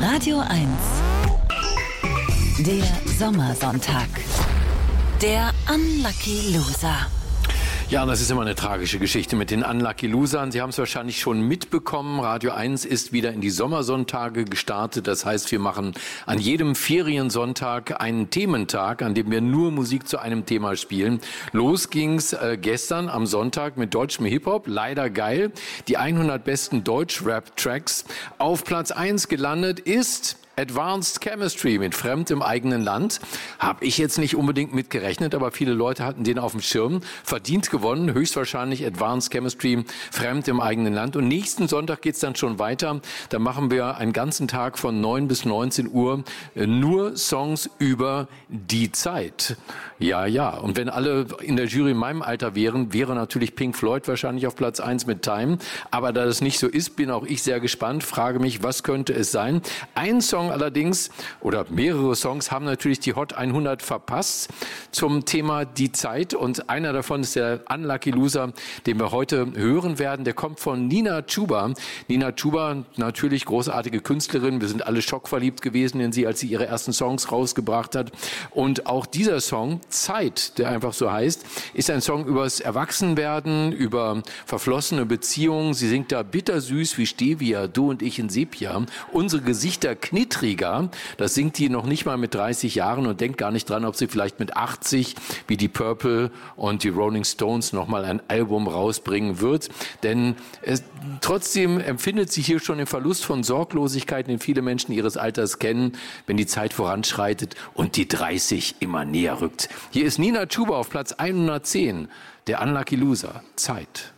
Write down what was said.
Radio 1. Der Sommersonntag. Der Unlucky Loser. Ja, das ist immer eine tragische Geschichte mit den Unlucky Losern. Sie haben es wahrscheinlich schon mitbekommen. Radio 1 ist wieder in die Sommersonntage gestartet. Das heißt, wir machen an jedem Feriensonntag einen Thementag, an dem wir nur Musik zu einem Thema spielen. Los ging's gestern am Sonntag mit deutschem Hip-Hop. Leider geil. Die 100 besten Deutsch-Rap-Tracks. Auf Platz 1 gelandet ist Advanced Chemistry mit Fremd im eigenen Land. Habe ich jetzt nicht unbedingt mit gerechnet, aber viele Leute hatten den auf dem Schirm. Verdient gewonnen, höchstwahrscheinlich Advanced Chemistry, Fremd im eigenen Land. Und nächsten Sonntag geht's dann schon weiter. Da machen wir einen ganzen Tag von 9 bis 19 Uhr nur Songs über die Zeit. Ja. Und wenn alle in der Jury in meinem Alter wären, wäre natürlich Pink Floyd wahrscheinlich auf Platz 1 mit Time. Aber da das nicht so ist, bin auch ich sehr gespannt. Frage mich, was könnte es sein? Ein Song allerdings, oder mehrere Songs, haben natürlich die Hot 100 verpasst zum Thema die Zeit. Und einer davon ist der Unlucky Loser, den wir heute hören werden. Der kommt von Nina Chuba. Nina Chuba, natürlich großartige Künstlerin. Wir sind alle schockverliebt gewesen in sie, als sie ihre ersten Songs rausgebracht hat. Und auch dieser Song, Zeit, der einfach so heißt, ist ein Song übers Erwachsenwerden, über verflossene Beziehungen. Sie singt da bittersüß wie Stevia, du und ich in Sepia. Unsere Gesichter knittriger. Das singt die noch nicht mal mit 30 Jahren und denkt gar nicht dran, ob sie vielleicht mit 80 wie die Purple und die Rolling Stones nochmal ein Album rausbringen wird. Denn trotzdem empfindet sie hier schon den Verlust von Sorglosigkeit, den viele Menschen ihres Alters kennen, wenn die Zeit voranschreitet und die 30 immer näher rückt. Hier ist Nina Chuba auf Platz 110, der Unlucky Loser, Zeit.